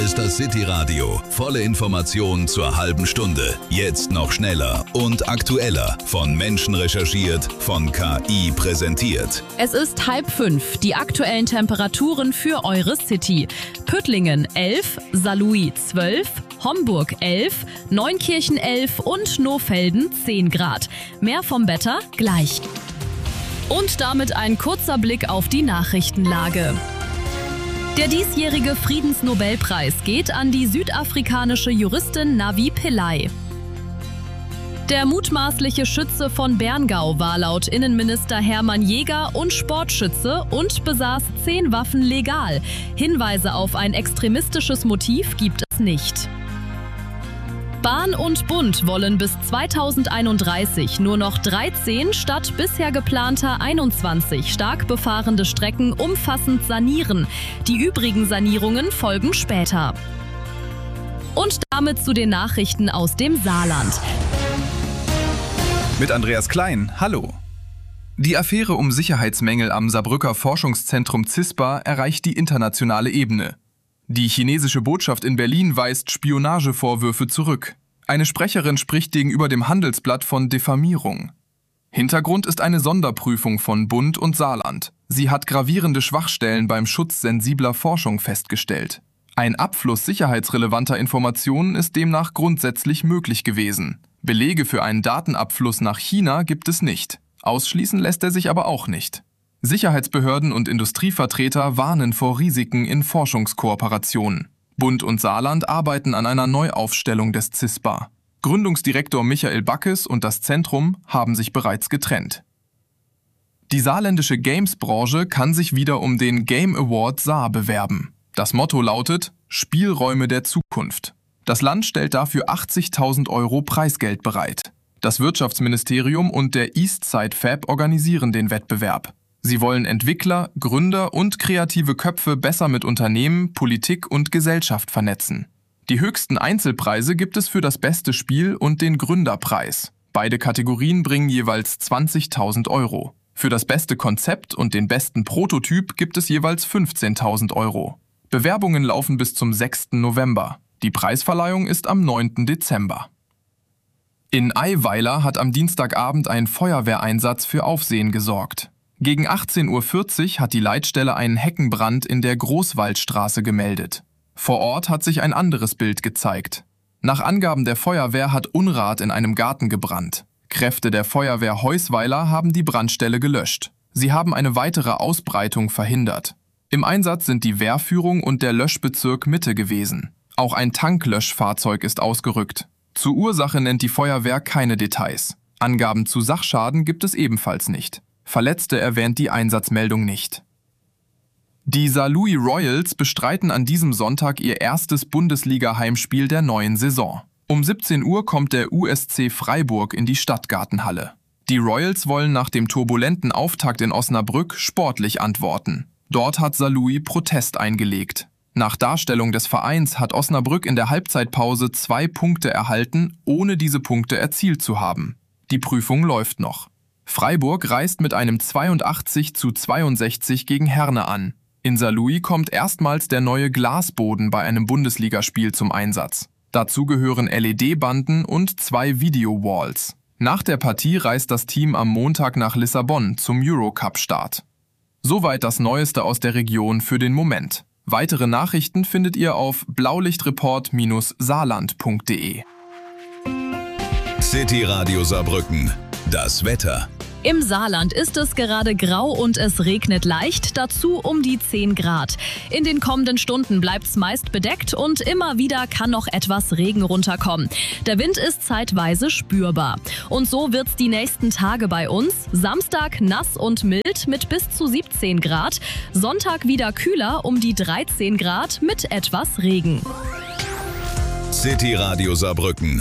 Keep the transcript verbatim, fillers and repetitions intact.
ist das City Radio. Volle Informationen zur halben Stunde. Jetzt noch schneller und aktueller. Von Menschen recherchiert, von K I präsentiert. Es ist halb fünf. Die aktuellen Temperaturen für eure City. Püttlingen elf, Saarlouis zwölf, Homburg elf, Neunkirchen elf und Nohfelden zehn Grad. Mehr vom Wetter gleich. Und damit ein kurzer Blick auf die Nachrichtenlage. Der diesjährige Friedensnobelpreis geht an die südafrikanische Juristin Navi Pillay. Der mutmaßliche Schütze von Berngau war laut Innenminister Hermann Jäger und Sportschütze und besaß zehn Waffen legal. Hinweise auf ein extremistisches Motiv gibt es nicht. Bahn und Bund wollen bis zweitausendeinunddreißig nur noch dreizehn statt bisher geplanter einundzwanzig stark befahrene Strecken umfassend sanieren. Die übrigen Sanierungen folgen später. Und damit zu den Nachrichten aus dem Saarland. Mit Andreas Klein, hallo. Die Affäre um Sicherheitsmängel am Saarbrücker Forschungszentrum CISPA erreicht die internationale Ebene. Die chinesische Botschaft in Berlin weist Spionagevorwürfe zurück. Eine Sprecherin spricht gegenüber dem Handelsblatt von Diffamierung. Hintergrund ist eine Sonderprüfung von Bund und Saarland. Sie hat gravierende Schwachstellen beim Schutz sensibler Forschung festgestellt. Ein Abfluss sicherheitsrelevanter Informationen ist demnach grundsätzlich möglich gewesen. Belege für einen Datenabfluss nach China gibt es nicht. Ausschließen lässt er sich aber auch nicht. Sicherheitsbehörden und Industrievertreter warnen vor Risiken in Forschungskooperationen. Bund und Saarland arbeiten an einer Neuaufstellung des CISPA. Gründungsdirektor Michael Backes und das Zentrum haben sich bereits getrennt. Die saarländische Games-Branche kann sich wieder um den Game Award Saar bewerben. Das Motto lautet Spielräume der Zukunft. Das Land stellt dafür achtzigtausend Euro Preisgeld bereit. Das Wirtschaftsministerium und der Eastside Fab organisieren den Wettbewerb. Sie wollen Entwickler, Gründer und kreative Köpfe besser mit Unternehmen, Politik und Gesellschaft vernetzen. Die höchsten Einzelpreise gibt es für das beste Spiel und den Gründerpreis. Beide Kategorien bringen jeweils zwanzigtausend Euro. Für das beste Konzept und den besten Prototyp gibt es jeweils fünfzehntausend Euro. Bewerbungen laufen bis zum sechsten November. Die Preisverleihung ist am neunten Dezember. In Eiweiler hat am Dienstagabend ein Feuerwehreinsatz für Aufsehen gesorgt. Gegen achtzehn Uhr vierzig hat die Leitstelle einen Heckenbrand in der Großwaldstraße gemeldet. Vor Ort hat sich ein anderes Bild gezeigt. Nach Angaben der Feuerwehr hat Unrat in einem Garten gebrannt. Kräfte der Feuerwehr Heusweiler haben die Brandstelle gelöscht. Sie haben eine weitere Ausbreitung verhindert. Im Einsatz sind die Wehrführung und der Löschbezirk Mitte gewesen. Auch ein Tanklöschfahrzeug ist ausgerückt. Zur Ursache nennt die Feuerwehr keine Details. Angaben zu Sachschaden gibt es ebenfalls nicht. Verletzte erwähnt die Einsatzmeldung nicht. Die Saarlouis Royals bestreiten an diesem Sonntag ihr erstes Bundesliga-Heimspiel der neuen Saison. Um siebzehn Uhr kommt der U S C Freiburg in die Stadtgartenhalle. Die Royals wollen nach dem turbulenten Auftakt in Osnabrück sportlich antworten. Dort hat Saarlouis Protest eingelegt. Nach Darstellung des Vereins hat Osnabrück in der Halbzeitpause zwei Punkte erhalten, ohne diese Punkte erzielt zu haben. Die Prüfung läuft noch. Freiburg reist mit einem zweiundachtzig zu zweiundsechzig gegen Herne an. In Saarlouis kommt erstmals der neue Glasboden bei einem Bundesligaspiel zum Einsatz. Dazu gehören L E D-Banden und zwei Video-Walls. Nach der Partie reist das Team am Montag nach Lissabon zum Eurocup-Start. Soweit das Neueste aus der Region für den Moment. Weitere Nachrichten findet ihr auf blaulichtreport Bindestrich saarland Punkt de. City Radio Saarbrücken. Das Wetter. Im Saarland ist es gerade grau und es regnet leicht, dazu um die zehn Grad. In den kommenden Stunden bleibt es meist bedeckt und immer wieder kann noch etwas Regen runterkommen. Der Wind ist zeitweise spürbar. Und so wird es die nächsten Tage bei uns. Samstag nass und mild mit bis zu siebzehn Grad. Sonntag wieder kühler um die dreizehn Grad mit etwas Regen. City Radio Saarbrücken.